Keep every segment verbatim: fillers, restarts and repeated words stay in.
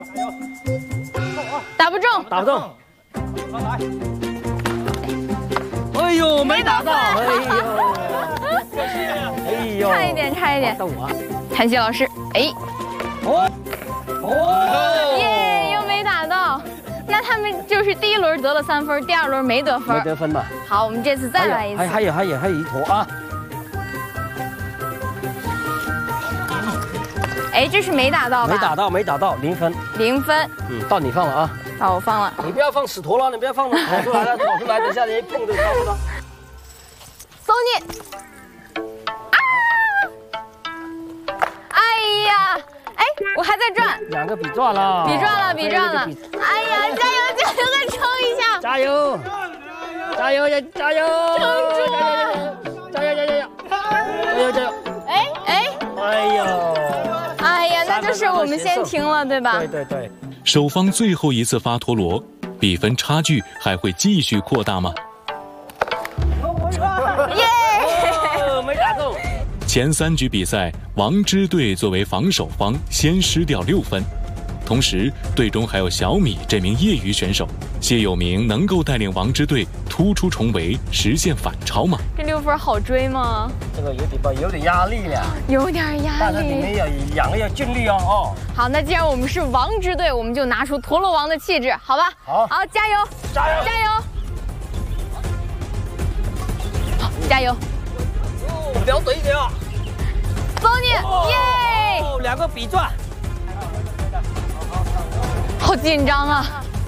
打不中， 打不中。哎呦，没打到！哎呦，哎呦， 差一点，差一点。 到我。 韩熙老师，哎， 哦，哦， 耶，又没打到。那他们就是第一轮得了三分，第二轮没得分。 没得分吧？ 好，我们这次再来一次。 还还有还有还有一坨啊！ 哎，这是没打到吧？ 没打到，没打到，零分。 零分。 嗯，到你放了啊。 好，我放了。 你不要放死陀螺，你不要放跑出来了，跑出来，等一下你一碰就抓不到。 走你！啊！哎呀，哎，我还在转。 两个比转了。 比转了，比转了。哎呀，加油，加油，再撑一下！ 加油！加油呀！加油！ 撑住！ 加油！加油！加油！加油！加油！ 哎哎！ 哎呦！ 哎呀，那就是我们先停了，对吧？ 对对对。 首方最后一次发陀螺，比分差距还会继续扩大吗？ 耶！ 没打中。 前三局比赛，王支队作为防守方先失掉六分，同时队中还有小米这名业余选手。谢有明能够带领王支队突出重围，实现反超吗？ 这六分好追吗？ 这个有点吧，有点压力了。 有点压力。 但是你们要两个要尽力哦哦。 好，那既然我们是王支队，我们就拿出陀螺王的气质，好吧？ 好， 好，加油， 加油， 加油！好，加油！ 不要怼你啊！ 走你！耶！ 哦，两个比转。 好紧张啊！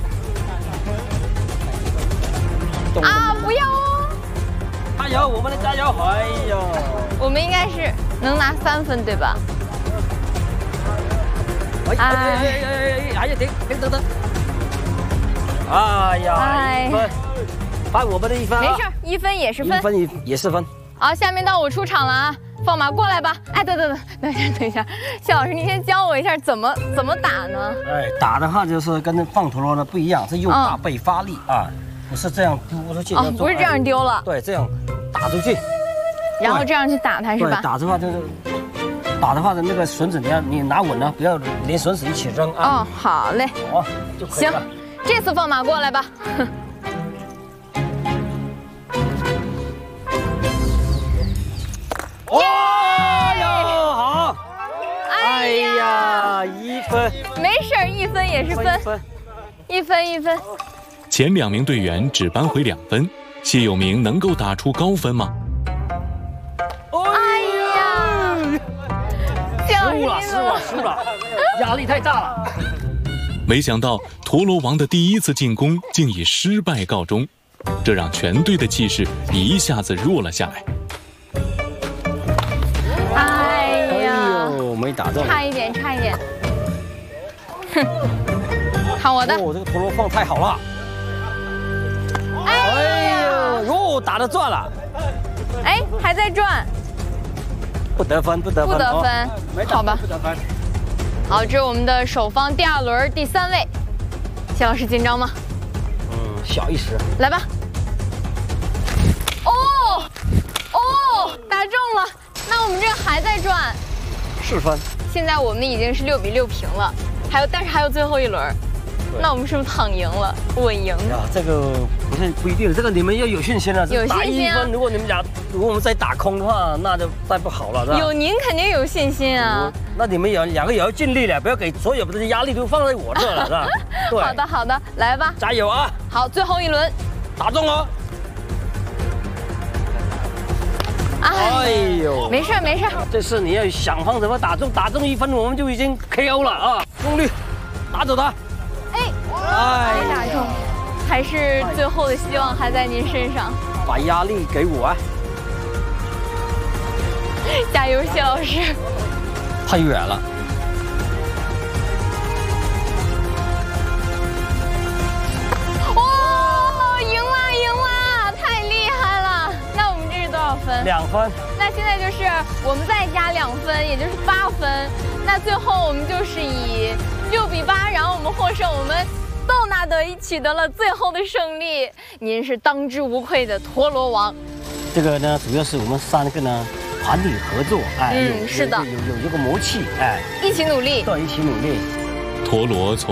啊，不要哦！ 加油，我们的加油！哎呦， 我们应该是能拿三分，对吧？ 哎哎哎哎哎，还有停停等等。哎呀，一分，罚我们的一分。 没事，一分也是分。 一分也也是分。 好，下面到我出场了啊！放马过来吧！哎，等等等，等一下，等一下，谢老师，您先教我一下怎么怎么打呢？ 哎，打的话就是跟放陀螺的不一样，是用大背发力啊。不是这样丢出去， 哦，不是这样丢了。 对，这样打出去， 然后这样去打它是吧？ 对，打的话就是打的话的那个绳子，你要你拿稳了，不要连绳子一起扔啊。 哦，好嘞。 好，就可以了。 行，这次放马过来吧。 哇哟，好！哎呀，一分。 没事，一分也是分，一分一分。 前两名队员只扳回两分，谢有明能够打出高分吗？ 哎呀， 输了，输了，输了，压力太大了。 没想到陀螺王的第一次进攻竟以失败告终，这让全队的气势一下子弱了下来。 哎呀， 没打中， 差一点，差一点。哼，看我的。 哦，这个陀螺放太好了。哎呀，哟，打得转了。 哎，还在转。 不得分，不得分， 不得分，好吧， 不得分。 好，这是我们的首方第二轮第三位，谢老师紧张吗？ 嗯，小一时。 来吧。哦，哦，打中了。那我们这个还在转。 四分。 现在我们已经是六比六平了，还有，但是还有最后一轮。那我们是不是躺赢了，稳赢？ 呀，这个不是不一定，这个你们要有信心了。 有信心啊！ 打一分，如果你们俩，如果我们再打空的话，那就再不好了，是吧？ 有您肯定有信心啊。 那你们也两个也要尽力了，不要给所有的压力都放在我这了，是吧？对。 好的，好的，来吧， 加油啊！ 好，最后一轮， 打中哦！哎呦， 没事没事， 这次你要想方怎么打中，打中一分，我们就已经 K O 了啊！用力打走他。 哎，没打中，还是最后的希望还在您身上。 把压力给我啊！ 加油，谢老师！ 太远了。 哦，赢了，赢了，太厉害了！那我们这是多少分？ 两分。 那现在就是我们再加两分，也就是八分。那最后我们就是以六比八，然后我们获胜，我们窦纳德取得了最后的胜利。您是当之无愧的陀螺王。 这个呢，主要是我们三个呢团体合作，哎， 嗯，是的， 有有有这个默契，哎， 一起努力， 对，一起努力。 陀螺从